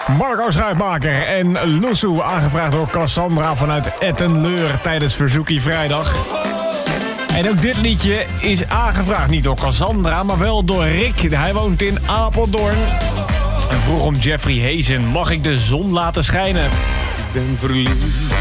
Marco Schuitmaker en Loesoe, aangevraagd door Cassandra vanuit Ettenleur tijdens Verzoekie Vrijdag. En ook dit liedje is aangevraagd, niet door Cassandra, maar wel door Rick. Hij woont in Apeldoorn en vroeg om Jeffrey Hazen. Mag ik de zon laten schijnen? Ik ben verliefd